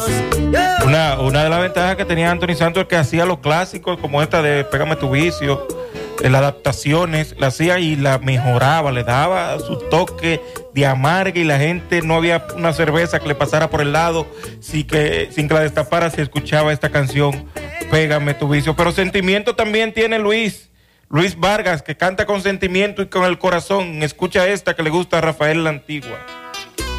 Una de las ventajas que tenía Anthony Santos es que hacía los clásicos como esta de Pégame tu vicio, las adaptaciones, la hacía y la mejoraba, le daba su toque de amarga y la gente no había una cerveza que le pasara por el lado sin que la destapara se escuchaba esta canción, Pégame tu vicio. Pero sentimiento también tiene Luis Vargas, que canta con sentimiento y con el corazón. Escucha esta que le gusta a Rafael La Antigua.